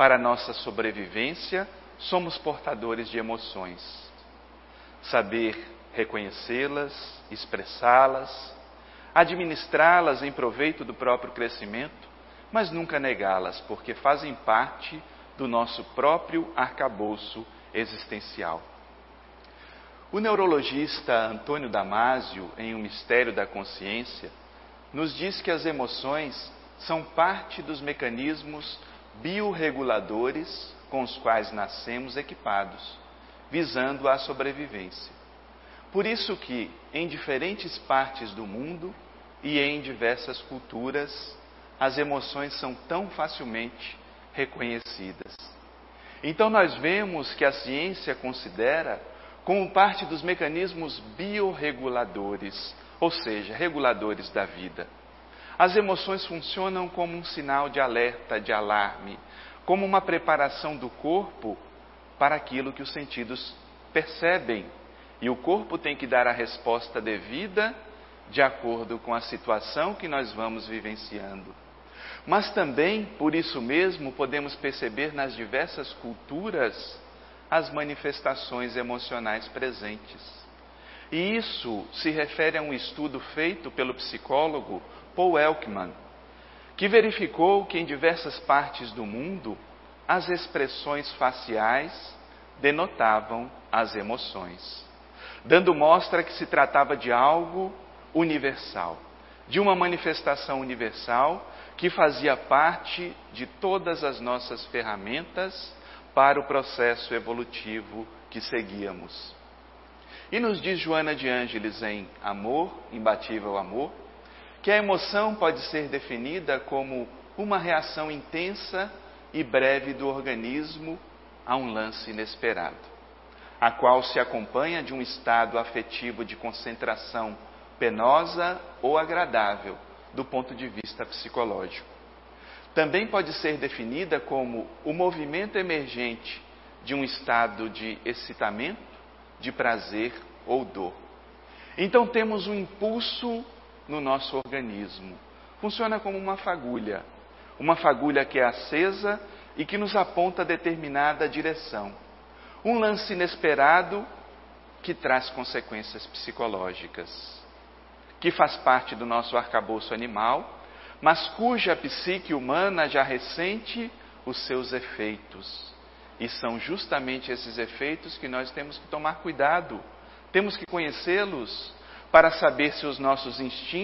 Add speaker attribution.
Speaker 1: para nossa sobrevivência, somos portadores de emoções. Saber reconhecê-las, expressá-las, administrá-las em proveito do próprio crescimento, mas nunca negá-las, porque fazem parte do nosso próprio arcabouço existencial. O neurologista Antônio Damasio, em O Mistério da Consciência, nos diz que as emoções são parte dos mecanismos biorreguladores com os quais nascemos equipados, visando a sobrevivência. Por isso que, em diferentes partes do mundo e em diversas culturas, as emoções são tão facilmente reconhecidas. Então nós vemos que a ciência considera como parte dos mecanismos biorreguladores, ou seja, reguladores da vida. As emoções funcionam como um sinal de alerta, de alarme, como uma preparação do corpo para aquilo que os sentidos percebem. E o corpo tem que dar a resposta devida de acordo com a situação que nós vamos vivenciando. Mas também, por isso mesmo, podemos perceber nas diversas culturas as manifestações emocionais presentes. E isso se refere a um estudo feito pelo psicólogo Paul Ekman, que verificou que em diversas partes do mundo as expressões faciais denotavam as emoções, dando mostra que se tratava de algo universal, de uma manifestação universal que fazia parte de todas as nossas ferramentas para o processo evolutivo que seguíamos. E nos diz Joana de Ângeles em Amor, Imbatível Amor, que a emoção pode ser definida como uma reação intensa e breve do organismo a um lance inesperado, a qual se acompanha de um estado afetivo de concentração penosa ou agradável do ponto de vista psicológico. Também pode ser definida como o movimento emergente de um estado de excitamento, de prazer ou dor. Então temos um impulso no nosso organismo. Funciona como uma fagulha que é acesa e que nos aponta determinada direção. Um lance inesperado que traz consequências psicológicas, que faz parte do nosso arcabouço animal, mas cuja psique humana já ressente os seus efeitos. E são justamente esses efeitos que nós temos que tomar cuidado. Temos que conhecê-los para saber se os nossos instintos